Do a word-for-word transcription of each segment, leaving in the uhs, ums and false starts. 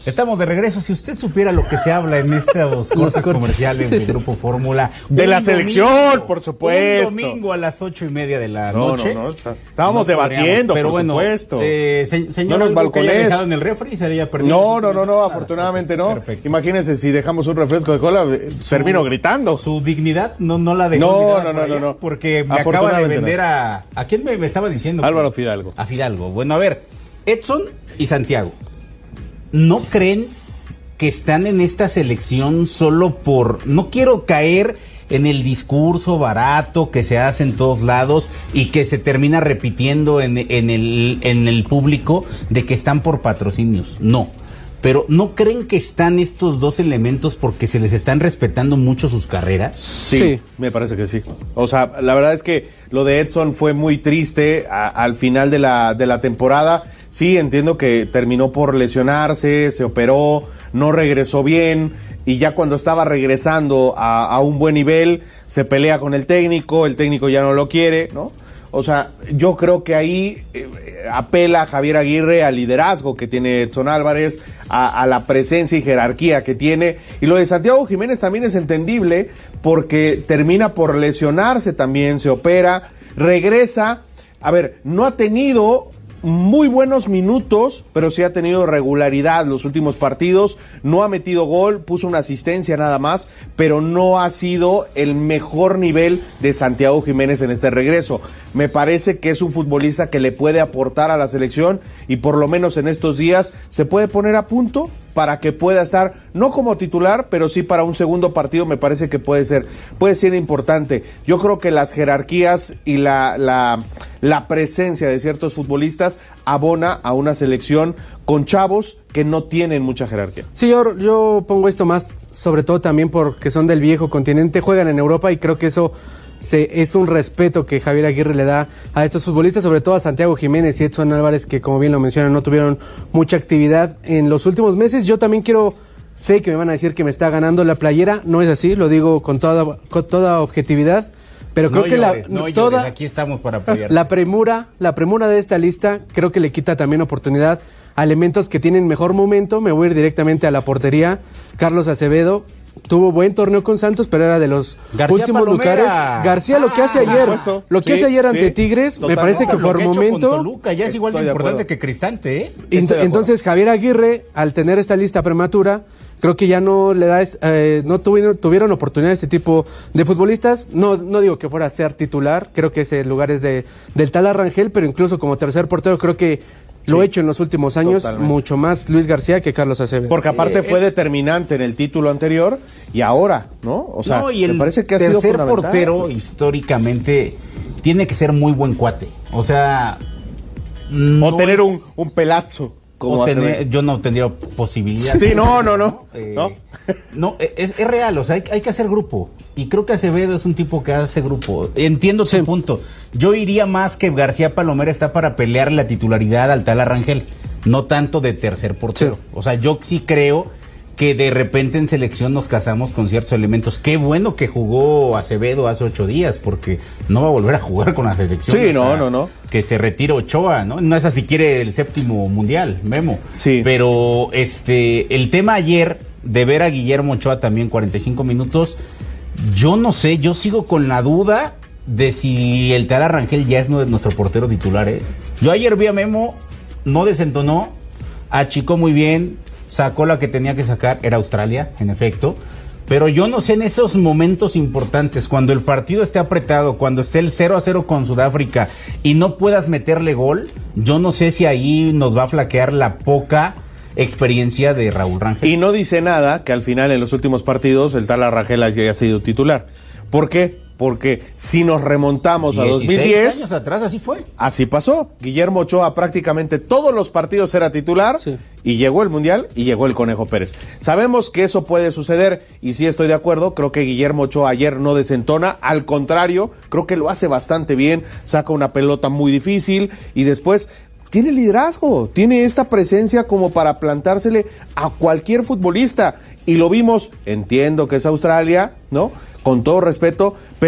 Estamos de regreso. Si usted supiera lo que se habla en estos cortes comerciales del Grupo Fórmula. De la selección, domingo, por supuesto. Un domingo a las ocho y media de la no, noche. No, no, estábamos debatiendo, pero por bueno, supuesto. Eh, se, señor, no nos balcones. ¿En el refri se haya perdido? No, no, no, no, afortunadamente no. Perfecto. Imagínense, si dejamos un refresco de cola, su, termino gritando. Su dignidad no, no la dejó. No, no, no, no, no. Porque me acaba de vender no. a... ¿A quién me, me estaba diciendo? Álvaro Fidalgo. A Fidalgo. Bueno, a ver, Edson y Santiago. ¿No creen que están en esta selección solo por... No quiero caer en el discurso barato que se hace en todos lados y que se termina repitiendo en, en, el, en el público de que están por patrocinios? No. Pero ¿no creen que están estos dos elementos porque se les están respetando mucho sus carreras? Sí, sí. Me parece que sí. O sea, la verdad es que lo de Edson fue muy triste a, al final de la, de la temporada. Sí, entiendo que terminó por lesionarse, se operó, no regresó bien y ya cuando estaba regresando a, a un buen nivel se pelea con el técnico, el técnico ya no lo quiere, ¿no? O sea, yo creo que ahí eh, apela Javier Aguirre al liderazgo que tiene Edson Álvarez, a, a la presencia y jerarquía que tiene. Y lo de Santiago Jiménez también es entendible porque termina por lesionarse también, se opera, regresa. A ver, no ha tenido muy buenos minutos, pero sí ha tenido regularidad los últimos partidos, no ha metido gol, puso una asistencia nada más, pero no ha sido el mejor nivel de Santiago Jiménez en este regreso. Me parece que es un futbolista que le puede aportar a la selección y por lo menos en estos días se puede poner a punto para que pueda estar, no como titular, pero sí para un segundo partido me parece que puede ser, puede ser importante. Yo creo que las jerarquías y la, la, la presencia de ciertos futbolistas abona a una selección con chavos que no tienen mucha jerarquía. Sí, yo, yo pongo esto más, sobre todo también porque son del viejo continente, juegan en Europa y creo que eso se, es un respeto que Javier Aguirre le da a estos futbolistas, sobre todo a Santiago Jiménez y Edson Álvarez, que como bien lo mencionan, no tuvieron mucha actividad en los últimos meses. Yo también quiero, sé que me van a decir que me está ganando la playera, no es así, lo digo con toda, con toda objetividad, pero creo no que llores, la no toda llores, aquí estamos para apoyar. La premura, la premura de esta lista creo que le quita también oportunidad a elementos que tienen mejor momento. Me voy a ir directamente a la portería. Carlos Acevedo tuvo buen torneo con Santos, pero era de los García últimos Palomera. lugares. García, lo que hace Ah, ayer, puesto. lo que Sí, hace ayer ante sí. Tigres, Total, me parece no, que lo por que ha hecho momento con Toluca ya es igual de, de importante acuerdo. que Cristante, ¿eh? Ent- entonces Javier Aguirre, al tener esta lista prematura, creo que ya no le da, eh, no tuvieron, tuvieron oportunidad este tipo de futbolistas. No, no digo que fuera a ser titular, creo que ese lugar es de, del Tala Rangel, pero incluso como tercer portero creo que lo he hecho en los últimos años, totalmente. mucho más Luis García que Carlos Acevedo. Porque aparte Sí, fue eh, determinante en el título anterior y ahora, ¿no? O sea, no, y el me parece que ha sido tercer fundamental. portero históricamente tiene que ser muy buen cuate. O sea, no O tener es- un, un pelazo. Como o tener- Acevedo. yo no tendría posibilidad. Sí, no, no, no. Eh, no. no, es, es real, o sea, hay, hay que hacer grupo. Y creo que Acevedo es un tipo que hace grupo. Entiendo tu punto. Yo iría más que García Palomera está para pelear la titularidad al Tala Rangel, no tanto de tercer portero. Sí. O sea, yo sí creo que de repente en selección nos casamos con ciertos elementos. Qué bueno que jugó Acevedo hace ocho días, porque no va a volver a jugar con la selección. Sí, hasta no, no, no. Que se retire Ochoa, ¿no? No es así, quiere el séptimo mundial, Memo. Sí. Pero este, el tema ayer de ver a Guillermo Ochoa también cuarenta y cinco minutos, yo no sé, yo sigo con la duda de si el Tala Rangel ya es nuestro portero titular, ¿eh? Yo ayer vi a Memo, no desentonó, achicó muy bien, sacó la que tenía que sacar, era Australia, en efecto, pero yo no sé en esos momentos importantes, cuando el partido esté apretado, cuando esté el cero a cero con Sudáfrica y no puedas meterle gol, yo no sé si ahí nos va a flaquear la poca experiencia de Raúl Rangel. Y no dice nada que al final en los últimos partidos el Tala Rangel haya sido titular. ¿Por qué? Porque si nos remontamos a dos mil diez, años atrás así fue. así pasó. Guillermo Ochoa prácticamente todos los partidos era titular, Sí. y llegó el Mundial y llegó el Conejo Pérez. Sabemos que eso puede suceder y sí estoy de acuerdo, creo que Guillermo Ochoa ayer no desentona, al contrario, creo que lo hace bastante bien, saca una pelota muy difícil y después tiene liderazgo, tiene esta presencia como para plantársele a cualquier futbolista y lo vimos, entiendo que es Australia, ¿no? Con todo respeto, pero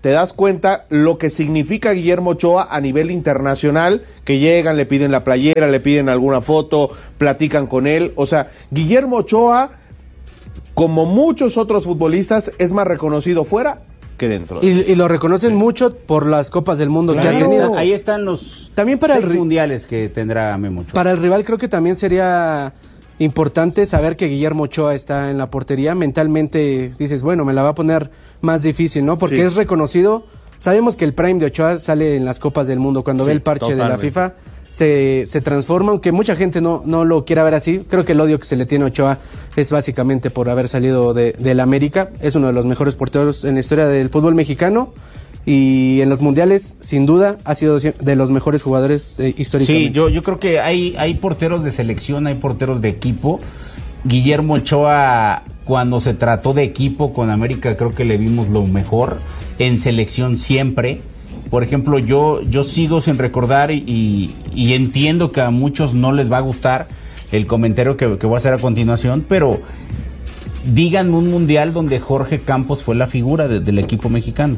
te das cuenta lo que significa Guillermo Ochoa a nivel internacional, que llegan, le piden la playera, le piden alguna foto, platican con él. O sea, Guillermo Ochoa, como muchos otros futbolistas, es más reconocido fuera que dentro. Y, y lo reconocen sí. mucho por las Copas del Mundo claro, que ha tenido. Ahí están los también para seis el mundiales que tendrá Memo Ochoa. Para el rival creo que también sería importante saber que Guillermo Ochoa está en la portería. Mentalmente dices, bueno, me la va a poner más difícil, ¿no? Porque sí. es reconocido. Sabemos que el prime de Ochoa sale en las Copas del Mundo. Cuando sí, ve el parche totalmente. de la FIFA, se, se transforma, aunque mucha gente no, no lo quiera ver así. Creo que el odio que se le tiene a Ochoa es básicamente por haber salido de, de la América. Es uno de los mejores porteros en la historia del fútbol mexicano. Y en los mundiales, sin duda, ha sido de los mejores jugadores eh, históricamente. Sí, yo, yo creo que hay, hay porteros de selección, hay porteros de equipo. Guillermo Ochoa, cuando se trató de equipo con América, creo que le vimos lo mejor. En selección siempre. Por ejemplo, yo, yo sigo sin recordar y, y, y entiendo que a muchos no les va a gustar el comentario que, que voy a hacer a continuación, pero díganme un mundial donde Jorge Campos fue la figura de, del equipo mexicano.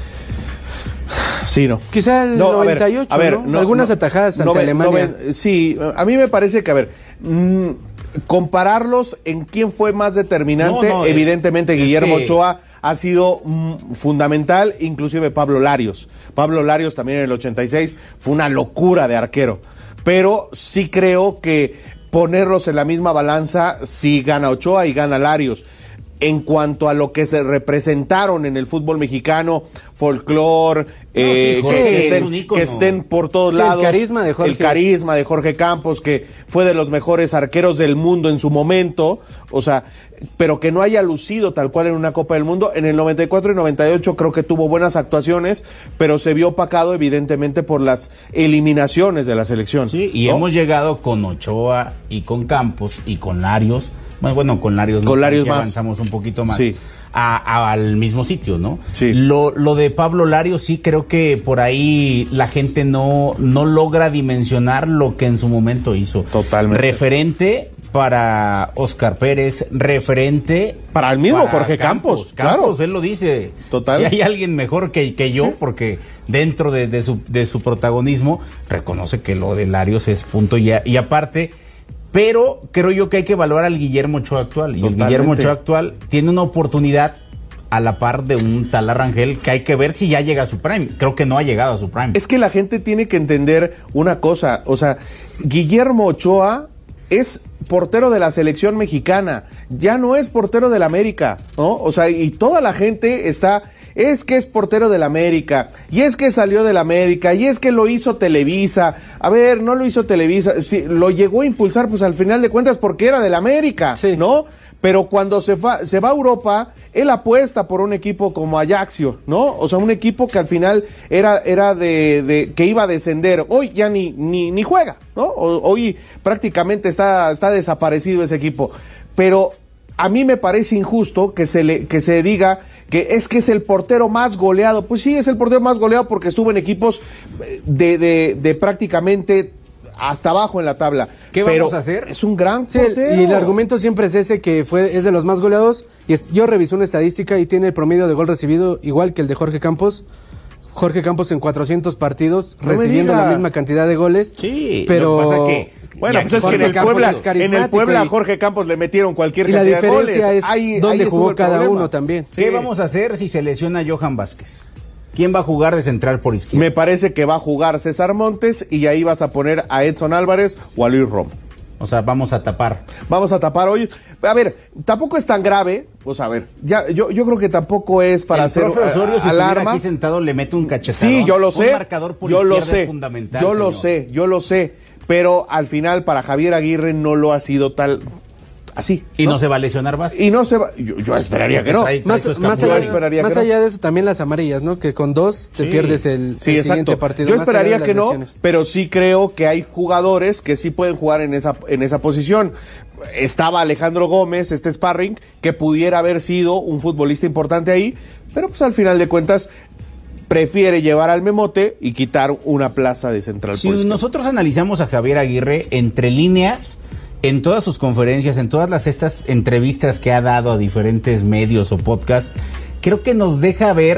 Sí, no. Quizá el no, noventa y ocho, a ver, ¿no? No, Algunas no, atajadas ante no, Alemania. No, sí, a mí me parece que, a ver, mmm, compararlos en quién fue más determinante, no, no, evidentemente es, Guillermo es que... Ochoa ha sido mmm, fundamental, inclusive Pablo Larios. Pablo Larios también en el ochenta y seis fue una locura de arquero, pero sí creo que ponerlos en la misma balanza, sí gana Ochoa y gana Larios. En cuanto a lo que se representaron en el fútbol mexicano, folclore, no, eh, sí, que, estén, que estén por todos sí, lados. El carisma de Jorge. El carisma de Jorge Campos, que fue de los mejores arqueros del mundo en su momento, o sea, pero que no haya lucido tal cual en una Copa del Mundo. En el noventa y cuatro y noventa y ocho creo que tuvo buenas actuaciones, pero se vio opacado evidentemente por las eliminaciones de la selección. Sí, y ¿no? hemos llegado con Ochoa y con Campos y con Larios. Bueno, bueno, con Larios, con Larios más. avanzamos un poquito más sí. a, a, al mismo sitio, ¿no? Sí. Lo, lo de Pablo Larios, sí creo que por ahí la gente no, no logra dimensionar lo que en su momento hizo. Totalmente. Referente para Oscar Pérez, referente para el mismo para Jorge Campos, Campos, claro. Campos, él lo dice. Total. Si hay alguien mejor que, que yo, porque dentro de, de, su, de su protagonismo reconoce que lo de Larios es punto y, a, y aparte. Pero creo yo que hay que evaluar al Guillermo Ochoa actual. Y Totalmente. el Guillermo Ochoa actual tiene una oportunidad a la par de un tal Rangel que hay que ver si ya llega a su prime. Creo que no ha llegado a su prime. Es que la gente tiene que entender una cosa. O sea, Guillermo Ochoa es portero de la selección mexicana. Ya no es portero del América, ¿no? O sea, y toda la gente está... Es que es portero del América, y es que salió del América, y es que lo hizo Televisa. A ver, no lo hizo Televisa, sí, lo llegó a impulsar, pues al final de cuentas porque era del América, sí. ¿no? Pero cuando se va, se va a Europa, él apuesta por un equipo como Ajaxio, ¿no? O sea, un equipo que al final era, era de, de que iba a descender. Hoy ya ni, ni, ni juega, ¿no? Hoy prácticamente está, está desaparecido ese equipo. Pero a mí me parece injusto que se le, que se diga que es que es el portero más goleado. Pues sí, es el portero más goleado porque estuvo en equipos de, de, de prácticamente hasta abajo en la tabla. ¿Qué Pero vamos a hacer? Es un gran sí, portero. Y el argumento siempre es ese, que fue es de los más goleados. Y es, yo revisé una estadística y tiene el promedio de gol recibido igual que el de Jorge Campos. Jorge Campos en cuatrocientos partidos, no recibiendo la misma cantidad de goles. Sí, pero... Lo que pasa que... Bueno, pues es que en el, Puebla, en el Puebla a Jorge Campos le metieron cualquier cantidad de goles. Y la diferencia es ahí, dónde ahí jugó cada problema. uno también. ¿Qué sí. vamos a hacer si se lesiona Johan Vázquez? ¿Quién va a jugar de central por izquierda? Me parece que va a jugar César Montes y ahí vas a poner a Edson Álvarez o a Luis Romo. O sea, vamos a tapar. Vamos a tapar hoy. A ver, tampoco es tan grave. Pues a ver, ya yo, yo creo que tampoco es para el hacer profe Osorio, uh, si alarma. Aquí sentado le mete un cachetadón. Sí, yo lo sé. Un marcador por yo lo sé. Es fundamental, yo señor. lo sé, yo lo sé. Pero al final para Javier Aguirre no lo ha sido tal así. Y no, no se va a lesionar más. Y no se va. Yo, yo esperaría que no. Trae, trae más más, allá, esperaría más que allá no. de eso también las amarillas, ¿no? Que con dos te sí. pierdes el, sí, el siguiente partido. Yo esperaría que no, lesiones. Pero sí creo que hay jugadores que sí pueden jugar en esa en esa posición. Estaba Alejandro Gómez, este sparring, que pudiera haber sido un futbolista importante ahí, pero pues al final de cuentas prefiere llevar al Memote y quitar una plaza de central. Si nosotros analizamos a Javier Aguirre entre líneas, en todas sus conferencias, en todas las estas entrevistas que ha dado a diferentes medios o podcasts, creo que nos deja ver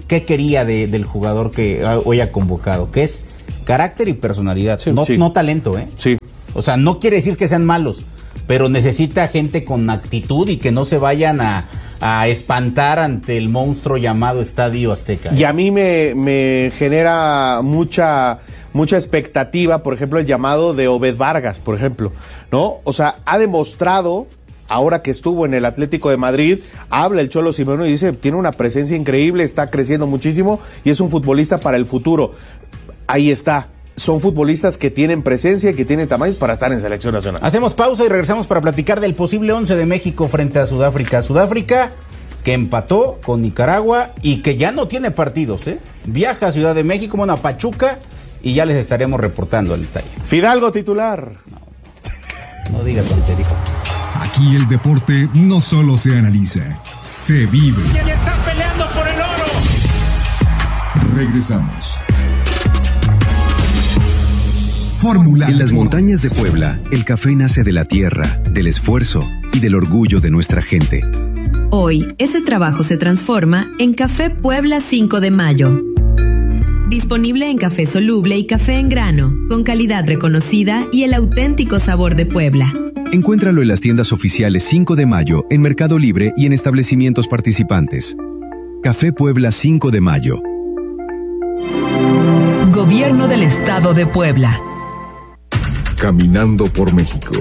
qué quería de, del jugador que hoy ha convocado, que es carácter y personalidad, sí, no, sí. no talento, ¿eh? Sí. O sea, no quiere decir que sean malos, pero necesita gente con actitud y que no se vayan a, a espantar ante el monstruo llamado Estadio Azteca. Y a mí me, me genera mucha, mucha expectativa, por ejemplo, el llamado de Obed Vargas, por ejemplo, ¿no? O sea, ha demostrado, ahora que estuvo en el Atlético de Madrid, habla el Cholo Simeone y dice, tiene una presencia increíble, está creciendo muchísimo y es un futbolista para el futuro. Ahí está. Son futbolistas que tienen presencia y que tienen tamaño para estar en selección nacional. Hacemos pausa y regresamos para platicar del posible once de México frente a Sudáfrica. Sudáfrica que empató con Nicaragua y que ya no tiene partidos, ¿eh? Viaja a Ciudad de México, bueno, a Pachuca, y ya les estaremos reportando el detalle. Fidalgo titular. No, no diga tontería. Aquí el deporte no solo se analiza, se vive. ¡Y están peleando por el oro! Regresamos. Fórmula. En las montañas de Puebla, el café nace de la tierra, del esfuerzo y del orgullo de nuestra gente. Hoy, ese trabajo se transforma en Café Puebla cinco de mayo. Disponible en café soluble y café en grano, con calidad reconocida y el auténtico sabor de Puebla. Encuéntralo en las tiendas oficiales cinco de mayo, en Mercado Libre y en establecimientos participantes. Café Puebla cinco de mayo. Gobierno del Estado de Puebla. Caminando por México.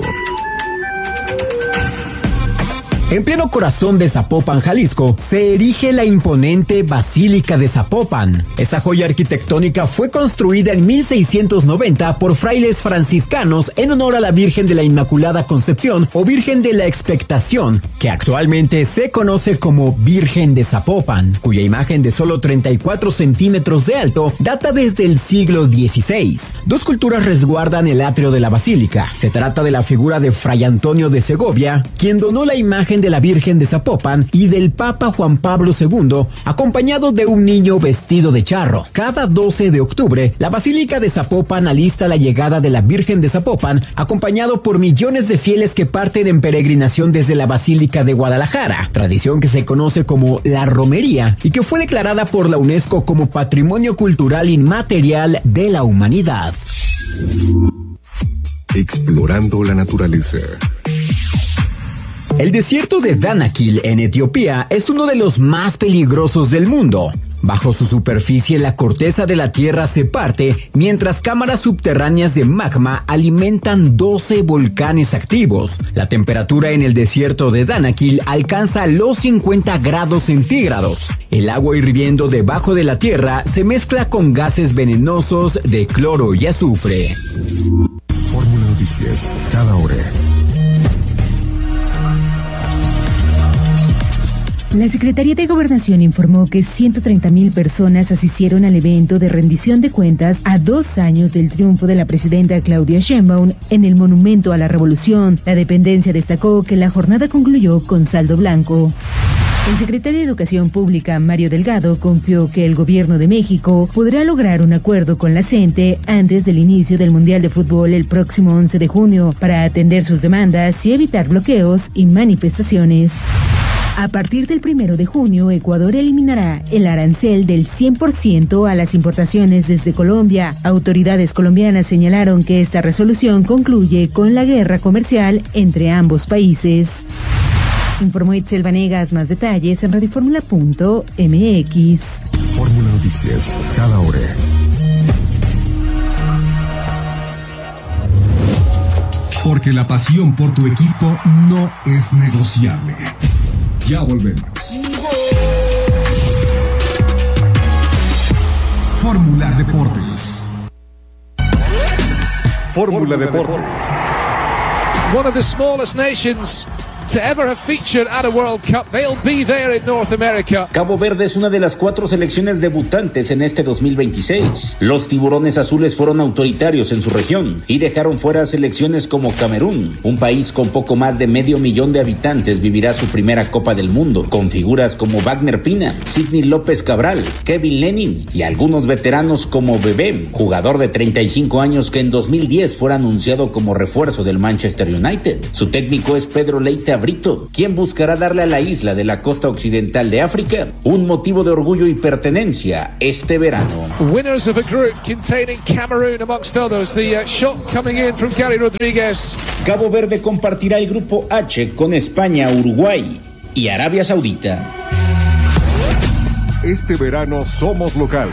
En pleno corazón de Zapopan, Jalisco, se erige la imponente Basílica de Zapopan. Esa joya arquitectónica fue construida en mil seiscientos noventa por frailes franciscanos en honor a la Virgen de la Inmaculada Concepción o Virgen de la Expectación, que actualmente se conoce como Virgen de Zapopan, cuya imagen de solo treinta y cuatro centímetros de alto data desde el siglo dieciséis. Dos culturas resguardan el atrio de la basílica. Se trata de la figura de Fray Antonio de Segovia, quien donó la imagen de la Virgen de Zapopan, y del Papa Juan Pablo segundo, acompañado de un niño vestido de charro. Cada doce de octubre, la Basílica de Zapopan alista la llegada de la Virgen de Zapopan, acompañado por millones de fieles que parten en peregrinación desde la Basílica de Guadalajara, tradición que se conoce como la romería y que fue declarada por la UNESCO como Patrimonio Cultural Inmaterial de la Humanidad. Explorando la naturaleza. El desierto de Danakil en Etiopía es uno de los más peligrosos del mundo. Bajo su superficie, la corteza de la tierra se parte, mientras cámaras subterráneas de magma alimentan doce volcanes activos. La temperatura en el desierto de Danakil alcanza los cincuenta grados centígrados. El agua hirviendo debajo de la tierra se mezcla con gases venenosos de cloro y azufre. Fórmula Noticias, cada hora. La Secretaría de Gobernación informó que ciento treinta mil personas asistieron al evento de rendición de cuentas a dos años del triunfo de la presidenta Claudia Sheinbaum en el Monumento a la Revolución. La dependencia destacó que la jornada concluyó con saldo blanco. El secretario de Educación Pública, Mario Delgado, confió que el gobierno de México podrá lograr un acuerdo con la CENTE antes del inicio del Mundial de Fútbol el próximo once de junio para atender sus demandas y evitar bloqueos y manifestaciones. A partir del primero de junio, Ecuador eliminará el arancel del cien por ciento a las importaciones desde Colombia. Autoridades colombianas señalaron que esta resolución concluye con la guerra comercial entre ambos países. Informó Itzel Vanegas. Más detalles en radioformula punto m x. Fórmula Noticias, cada hora. Porque la pasión por tu equipo no es negociable. Ya volvemos. Fórmula Deportes. Fórmula Deportes. One of the smallest nations to ever have featured at a World Cup. They'll be there in North America. Cabo Verde es una de las cuatro selecciones debutantes en este dos mil veintiséis. Los tiburones azules fueron autoritarios en su región y dejaron fuera selecciones como Camerún. Un país con poco más de medio millón de habitantes vivirá su primera Copa del Mundo, con figuras como Wagner Pina, Sidney López Cabral, Kevin Lenin y algunos veteranos como Bebé, jugador de treinta y cinco años que en dos mil diez fue anunciado como refuerzo del Manchester United. Su técnico es Pedro Leite cabrito, quien buscará darle a la isla de la costa occidental de África un motivo de orgullo y pertenencia este verano. Winners of a group containing Cameroon amongst others. The uh, shot coming in from Gary Rodríguez. Cabo Verde compartirá el grupo H con España, Uruguay y Arabia Saudita. Este verano somos locales.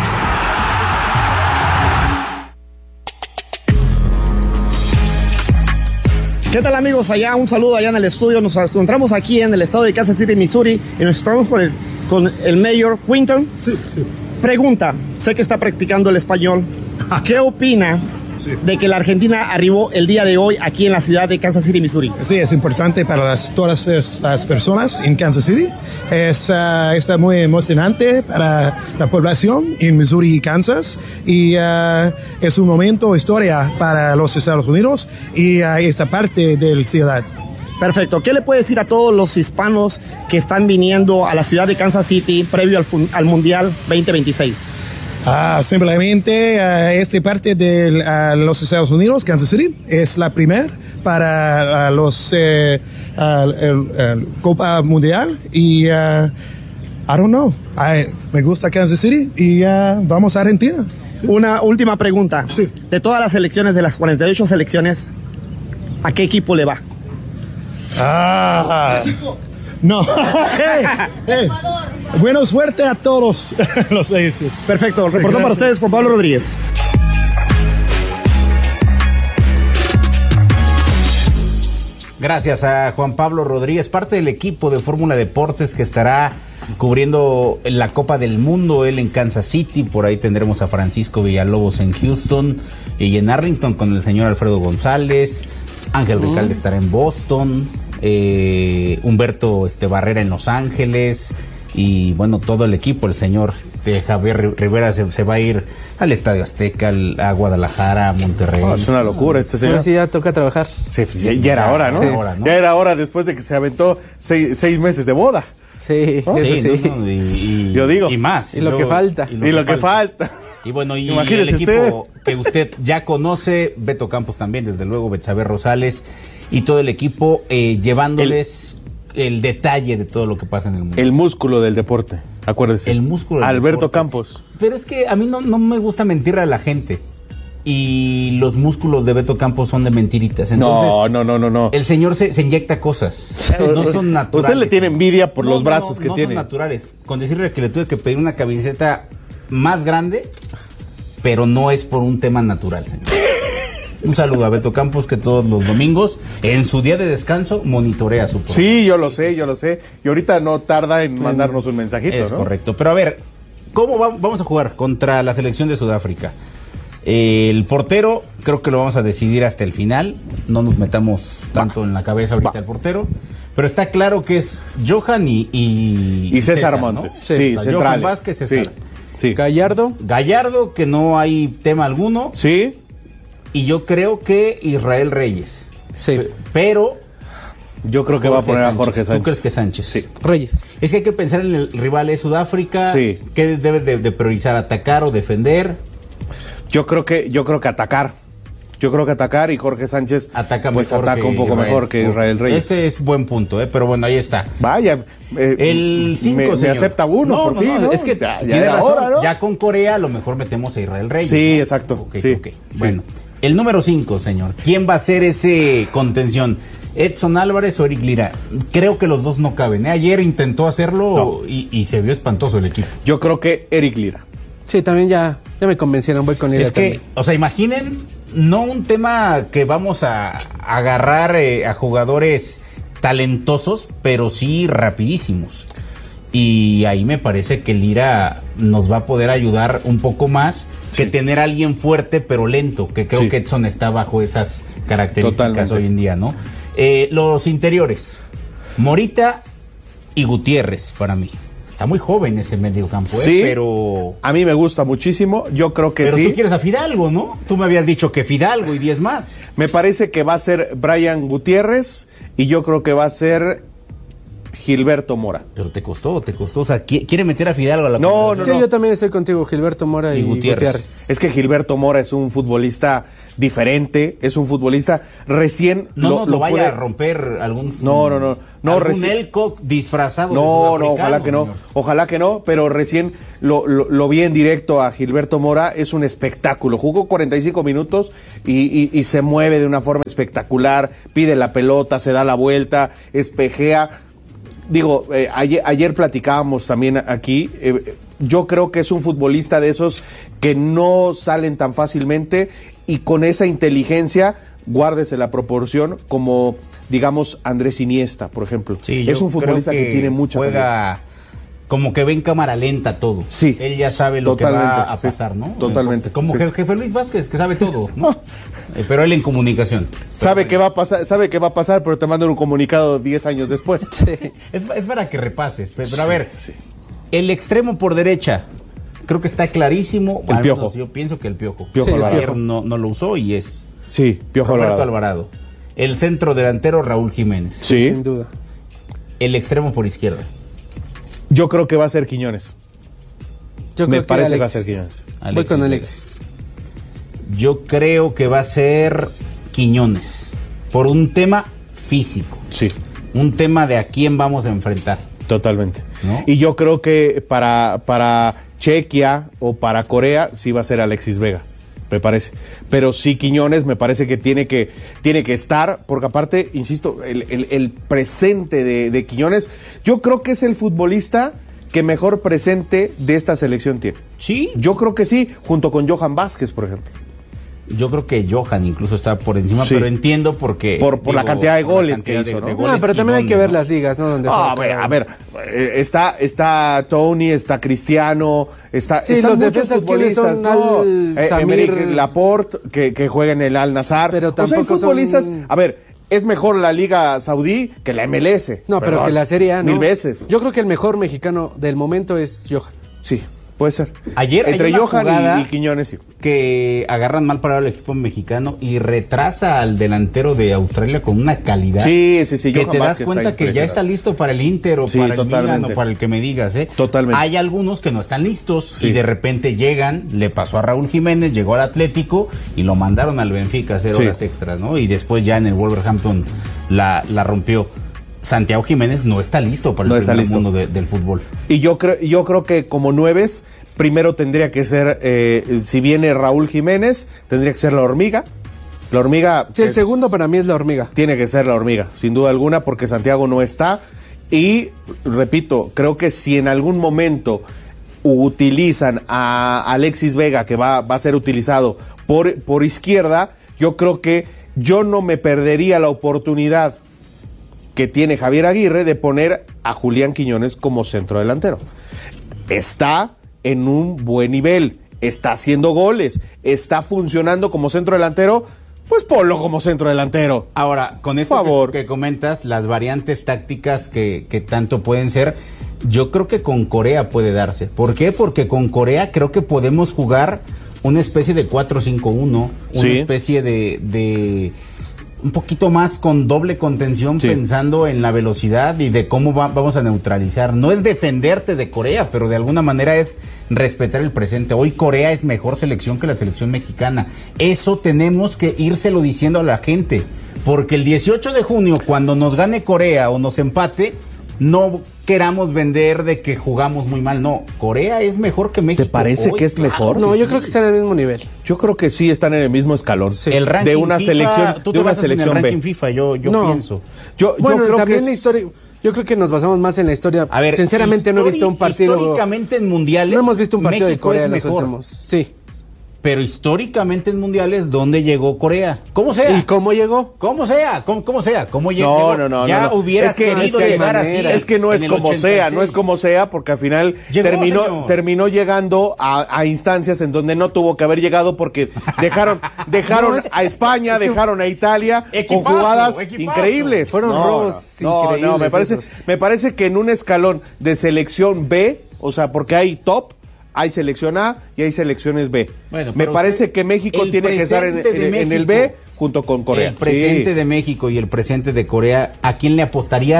¿Qué tal, amigos? Allá, un saludo allá en el estudio. Nos encontramos aquí en el estado de Kansas City, Missouri, y nos estamos con el, con el mayor Quinton. Sí, sí. Pregunta, sé que está practicando el español. ¿Qué opina sí. de que la Argentina arribó el día de hoy aquí en la ciudad de Kansas City, Missouri? Sí, es importante para las, todas las personas en Kansas City. Es uh, está muy emocionante para la población en Missouri y Kansas. Y uh, es un momento historia para los Estados Unidos y uh, esta parte de la ciudad. Perfecto. ¿Qué le puede decir a todos los hispanos que están viniendo a la ciudad de Kansas City previo al, al Mundial veinte veintiséis? Ah, simplemente uh, esta parte de uh, los Estados Unidos, Kansas City, es la primera para uh, los uh, uh, el, el Copa Mundial y uh, I don't know, I, me gusta Kansas City y uh, vamos a Argentina. Sí. Una última pregunta. Sí. De todas las selecciones, de las cuarenta y ocho selecciones, ¿a qué equipo le va? Ah, no. hey, hey. Buena suerte a todos los países. Perfecto. Reportó para ustedes Juan Pablo Rodríguez. Gracias a Juan Pablo Rodríguez, parte del equipo de Fórmula Deportes que estará cubriendo la Copa del Mundo, él en Kansas City. Por ahí tendremos a Francisco Villalobos en Houston y en Arlington con el señor Alfredo González. Ángel uh. Ricalde estará en Boston, eh, Humberto este, Barrera en Los Ángeles y bueno, todo el equipo, el señor de Javier Rivera se, se va a ir al Estadio Azteca, al, a Guadalajara, a Monterrey. Oh, es una locura este señor. Pero sí, ya toca trabajar. Sí, pues ya, ya era hora, ¿no? Sí. Hora, ¿no? Ya era hora después de que se aventó seis, seis meses de boda. Sí, ¿no? sí, sí, sí. No, no, y, y, yo digo. Y más. Y lo luego, que falta. Y lo, y lo que, que falta. falta. Y bueno, y Imagínese el equipo usted. que usted ya conoce, Beto Campos también, desde luego, Betsabe Rosales y todo el equipo eh, llevándoles el, el detalle de todo lo que pasa en el mundo. El músculo del deporte, acuérdese. El músculo del Alberto deporte. Campos. Pero es que a mí no, no me gusta mentirle a la gente. Y los músculos de Beto Campos son de mentiritas. Entonces, no, no, no, no, no. El señor se, se inyecta cosas. No son naturales. Usted le tiene envidia por no, los no, brazos no, que no tiene. No son naturales. Con decirle que le tuve que pedir una camiseta más grande, pero no es por un tema natural, señor. Un saludo a Beto Campos, que todos los domingos, en su día de descanso, monitorea su programa. Sí, yo lo sé, yo lo sé. Y ahorita no tarda en mandarnos un mensajito, Es ¿no? correcto. Pero a ver, ¿cómo va, vamos a jugar contra la selección de Sudáfrica? El portero, creo que lo vamos a decidir hasta el final. No nos metamos tanto va. en la cabeza ahorita va. el portero. Pero está claro que es Johan y... Y, y César, César ¿no? Montes. Sí, sí, o sea, Johan Vázquez, César. Sí, sí. Gallardo. Gallardo, que no hay tema alguno. Sí. Y yo creo que Israel Reyes. Sí. Pero... Yo creo que Jorge va a poner Sánchez. a Jorge Sánchez. ¿Tú crees que Sánchez? Sí. Reyes. Es que hay que pensar en el rival de Sudáfrica. Sí. ¿Qué debes de, de priorizar? ¿Atacar o defender? Yo creo que yo creo que atacar. Yo creo que atacar y Jorge Sánchez ataca pues mejor ataca que un poco Israel. mejor que Israel Reyes. Ese es buen punto, ¿eh? Pero bueno, ahí está. Vaya, eh, el cinco, me, me acepta uno, no, por no, fin, no, ¿no? Es que ya, ya tiene razón. hora, ¿no? Ya con Corea a lo mejor metemos a Israel Reyes. Sí, ¿no? exacto. Okay, sí, okay. sí. Bueno, el número cinco, señor. ¿Quién va a ser ese contención? ¿Edson Álvarez o Eric Lira? Creo que los dos no caben, ¿eh? Ayer intentó hacerlo no. y, y se vio espantoso el equipo. Yo creo que Eric Lira. Sí, también ya, ya me convencieron, voy con Lira. Es que, también. o sea, imaginen, no un tema que vamos a agarrar eh, a jugadores talentosos, pero sí rapidísimos. Y ahí me parece que Lira nos va a poder ayudar un poco más sí. que tener a alguien fuerte pero lento, que creo sí. que Edson está bajo esas características Totalmente. hoy en día, ¿no? Eh, los interiores, Morita y Gutiérrez para mí. Está muy joven ese mediocampo, sí, ¿eh? Pero... a mí me gusta muchísimo, yo creo que pero sí. Pero tú quieres a Fidalgo, ¿no? Tú me habías dicho que Fidalgo y diez más. Me parece que va a ser Brian Gutiérrez y yo creo que va a ser Gilberto Mora. Pero te costó, te costó. O sea, quiere meter a Fidalgo a la No, no, sí, no. yo también estoy contigo, Gilberto Mora y, y Gutiérrez. Gutiérrez. Es que Gilberto Mora es un futbolista diferente, es un futbolista recién no, lo, no, lo lo vaya puede... a romper algún no no no no algún recién... Elco disfrazado no de no ojalá que no señor. ojalá que no pero recién lo, lo, lo vi en directo a Gilberto Mora. Es un espectáculo, jugó cuarenta y cinco minutos y, y, y se mueve de una forma espectacular, pide la pelota, se da la vuelta, espejea. Digo, eh, ayer, ayer platicábamos también aquí, eh, yo creo que es un futbolista de esos que no salen tan fácilmente y con esa inteligencia, guárdese la proporción, como digamos Andrés Iniesta, por ejemplo. Sí, es un futbolista que, que tiene mucha juega como que ve en cámara lenta todo. Sí. Él ya sabe lo Totalmente, que va a sí, pasar, ¿no? Totalmente. Como sí. que jefe Luis Vázquez, que sabe todo, ¿no? eh, pero él en comunicación. Sabe qué va a pasar, sabe qué va a pasar, pero te mandan un comunicado diez años después. Sí. Es, es para que repases. Pero sí, a ver, sí. el extremo por derecha, creo que está clarísimo. El Piojo. Yo pienso que el Piojo. Piojo sí, Alvarado. Ayer no, no lo usó y es Sí, Piojo Roberto Alvarado. Alvarado. El centro delantero, Raúl Jiménez. Sí. Sin duda. El extremo por izquierda. Yo creo que va a ser Quiñones. Yo Me creo parece que, que va a Alexis. ser Quiñones. Voy Alexis con Vega. Alexis. Yo creo que va a ser Quiñones. Por un tema físico. Sí. Un tema de a quién vamos a enfrentar. Totalmente. ¿No? Y yo creo que para, para Chequia o para Corea sí va a ser Alexis Vega, me parece. Pero sí Quiñones me parece que tiene que, tiene que estar, porque aparte, insisto, el, el, el presente de, de Quiñones, yo creo que es el futbolista que mejor presente de esta selección tiene. Sí. Yo creo que sí, junto con Johan Vázquez, por ejemplo. Yo creo que Johan incluso está por encima, Sí. pero entiendo por qué. Por- por la cantidad de por la goles cantidad que hizo, ¿no? de No, goles pero y también hay dónde, que ver ¿no? las ligas, ¿no? Donde Ah, a juega ver, cada a ver, eh, está, está Tony, está Cristiano, está, Sí, están los muchos defensas, ¿quiénes futbolistas, son? ¿no? Al Eh, Samir- Emerick Laporte, que, que juega en el Al Nassr. Pero O sea, hay tampoco futbolistas, son- a ver, es mejor la Liga Saudí que la M L S. No, pero Perdón, que la Serie A, ¿no? Mil veces. Yo creo que el mejor mexicano del momento es Johan. Sí, puede ser. Ayer hay Entre una Johan jugada y, y Quiñones, sí. que agarran mal parado al equipo mexicano y retrasa al delantero de Australia con una calidad. Sí, sí, sí. Que Johan te das Vázquez cuenta está que ya está impresionante. listo para el Inter o Sí, para el totalmente. Milan o para el que me digas, ¿eh? Totalmente. Hay algunos que no están listos Sí. y de repente llegan, le pasó a Raúl Jiménez, llegó al Atlético y lo mandaron al Benfica a hacer Sí. horas extras, ¿no? Y después ya en el Wolverhampton la, la rompió. Santiago Jiménez no está listo para el No está primer listo. mundo de- del fútbol. Y yo creo, yo creo que como nueves, primero tendría que ser, eh, si viene Raúl Jiménez, tendría que ser la hormiga. La hormiga. Sí, el es- segundo para mí es la hormiga. Tiene que ser la hormiga, sin duda alguna, porque Santiago no está. Y, repito, creo que si en algún momento utilizan a Alexis Vega, que va, va a ser utilizado por, por izquierda, yo creo que yo no me perdería la oportunidad que tiene Javier Aguirre de poner a Julián Quiñones como centro delantero. Está en un buen nivel, está haciendo goles, está funcionando como centro delantero, pues ponlo como centro delantero. Ahora, con esto favor. Que, que comentas, las variantes tácticas que, que tanto pueden ser, yo creo que con Corea puede darse. ¿Por qué? Porque con Corea creo que podemos jugar una especie de cuatro cinco uno, una Sí. especie de, de un poquito más con doble contención, Sí. pensando en la velocidad y de cómo va- vamos a neutralizar. No es defenderte de Corea, pero de alguna manera es respetar el presente. Hoy Corea es mejor selección que la selección mexicana. Eso tenemos que írselo diciendo a la gente, porque el dieciocho de junio, cuando nos gane Corea o nos empate, no queramos vender de que jugamos muy mal. No, Corea es mejor que México. ¿Te parece hoy, que es claro mejor? No, que yo sí. creo que están al mismo nivel. Yo creo que sí están en el mismo escalón. El ranking de una FIFA, selección, tú de te una basas en el selección ranking B. FIFA, yo, yo No. pienso. Yo, yo Bueno, creo que también es- la historia. Yo creo que nos basamos más en la historia. A ver, sinceramente no he visto un histori- partido. Históricamente en mundiales, No hemos visto un partido México de Corea es en los mejor. últimos. Sí. Pero históricamente en mundiales, ¿dónde llegó Corea? ¿Cómo sea? ¿Y cómo llegó? ¿Cómo sea? ¿Cómo, cómo sea? ¿Cómo No, llegó? no, no, Ya no, no. hubiera Es que- querido es que hay llegar así. maneras. Es que no es en el como ochenta y sea, seis. no es como sea, porque al final Llegó, terminó, señor. terminó llegando a, a instancias en donde no tuvo que haber llegado porque dejaron, dejaron No, es- a España, dejaron a Italia Equipazo, con jugadas equipazo. increíbles. Fueron No, robos no, no, increíbles no, me parece, esos. me parece que en un escalón de selección B, o sea, porque hay top, hay selección A y hay selecciones B. Bueno, me pero parece usted- que México el tiene que estar en, presente de en- en el México. B junto con Corea. El presente Sí. de México y el presente de Corea, ¿a quién le apostarías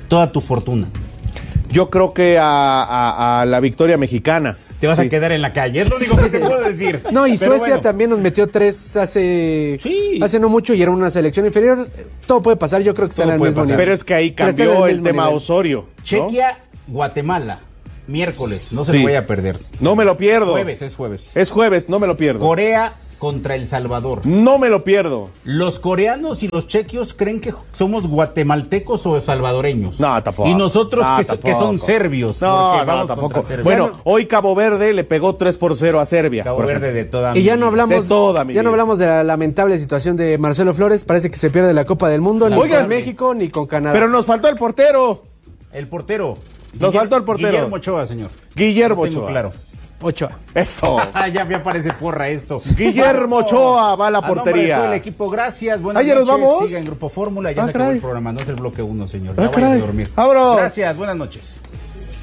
toda tu fortuna? Yo creo que a, a, a la victoria mexicana. Te vas Sí. a quedar en la calle, es lo único que te puedo decir. No, y Pero Suecia bueno. también nos metió tres hace Sí. hace no mucho y era una selección inferior. Todo puede pasar, yo creo que están Todo al puede mismo pasar. nivel. Pero es que ahí Pero están cambió al el mismo tema nivel. Osorio. ¿no? Chequia, Guatemala, miércoles, no se Sí. lo vaya a perder. No me lo pierdo. Jueves, es jueves. Es jueves, no me lo pierdo. Corea contra El Salvador. No me lo pierdo. Los coreanos y los chequios creen que somos guatemaltecos o salvadoreños. No, tampoco. Y nosotros No, que, so- que tampoco. son serbios. No, porque no, vamos tampoco. contra Serbia. Bueno, Ya no- hoy Cabo Verde le pegó tres por cero a Serbia. Cabo por Verde ejemplo. de toda Y mi ya no vida. hablamos De toda mi ya no vida. hablamos de la lamentable situación de Marcelo Flores, parece que se pierde la Copa del Mundo ni Oigan. con México ni con Canadá. Pero nos faltó el portero. El portero. Nos faltó el portero. Guillermo Ochoa, señor. Guillermo Lo tengo Ochoa. claro. Ochoa. Eso. Ah, ya me aparece porra esto. Guillermo Ochoa va a la A nombre de portería. todo el equipo, gracias. Buenas Ah, ¿ya nos noches. vamos? Siga en Grupo Fórmula. Ya Ah, se acabó caray. el programa. No es el bloque uno, señor. Ah, Ya vaya a caray. dormir. Vámonos. Gracias. Buenas noches.